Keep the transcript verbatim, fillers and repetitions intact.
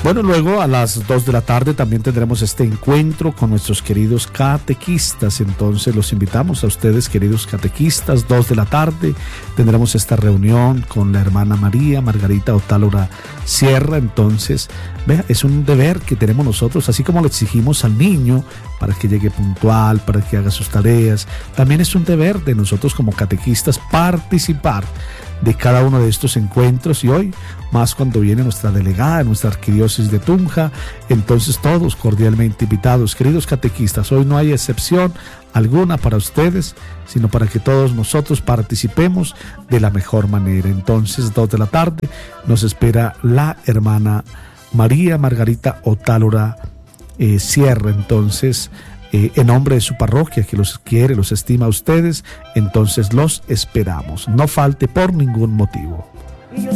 Bueno, luego a las dos de la tarde también tendremos este encuentro con nuestros queridos catequistas. Entonces los invitamos a ustedes, queridos catequistas, dos de la tarde tendremos esta reunión con la hermana María Margarita Otálora Sierra. Entonces, vea, es un deber que tenemos nosotros, así como le exigimos al niño para que llegue puntual, para que haga sus tareas. También es un deber de nosotros como catequistas participar de cada uno de estos encuentros, y hoy más cuando viene nuestra delegada, nuestra arquidiócesis de Tunja. Entonces todos cordialmente invitados, queridos catequistas. Hoy no hay excepción alguna para ustedes, sino para que todos nosotros participemos de la mejor manera. Entonces, dos de la tarde nos espera la hermana María Margarita Otálora eh, Sierra. Entonces, Eh, en nombre de su parroquia, que los quiere, los estima a ustedes, entonces los esperamos. No falte por ningún motivo.